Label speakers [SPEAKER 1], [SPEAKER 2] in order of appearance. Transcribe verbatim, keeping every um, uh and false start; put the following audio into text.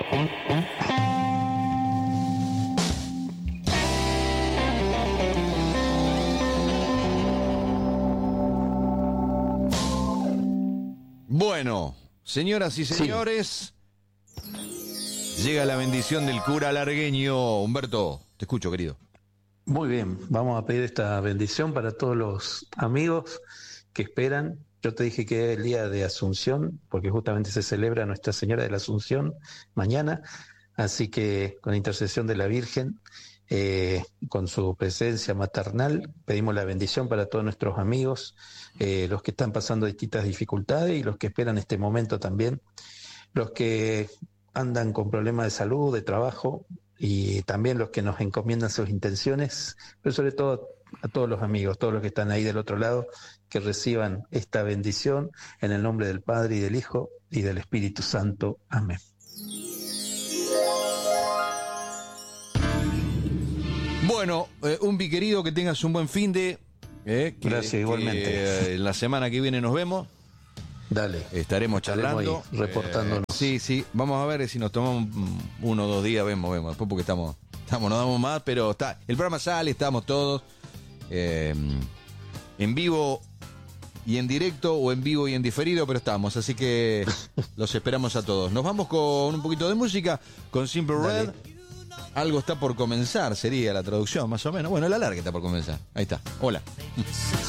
[SPEAKER 1] Bueno, señoras y señores, sí. Llega la bendición del cura largueño. Humberto, te escucho, querido.
[SPEAKER 2] Muy bien, vamos a pedir esta bendición para todos los amigos que esperan. Yo te dije que es el día de Asunción, porque justamente se celebra Nuestra Señora de la Asunción mañana, así que con la intercesión de la Virgen, eh, con su presencia maternal, pedimos la bendición para todos nuestros amigos, eh, los que están pasando distintas dificultades y los que esperan este momento también, los que andan con problemas de salud, de trabajo, y también los que nos encomiendan sus intenciones, pero sobre todo a todos los amigos, todos los que están ahí del otro lado, que reciban esta bendición en el nombre del Padre y del Hijo y del Espíritu Santo. Amén.
[SPEAKER 1] Bueno, eh, un querido, que tengas un buen fin de... Eh, que,
[SPEAKER 2] Gracias, igualmente.
[SPEAKER 1] Eh, la semana que viene nos vemos.
[SPEAKER 2] Dale.
[SPEAKER 1] Estaremos charlando.
[SPEAKER 2] Ahí, reportándonos.
[SPEAKER 1] Eh, sí, sí. Vamos a ver si nos tomamos uno o dos días, vemos, vemos. Después porque estamos, estamos, no damos más, pero está. El programa sale, estamos todos eh, en vivo y en directo, o en vivo y en diferido, pero estamos. Así que los esperamos a todos. Nos vamos con un poquito de música, con Simple Red. Dale. Algo está por comenzar, sería la traducción, más o menos. Bueno, la larga está por comenzar. Ahí está. Hola.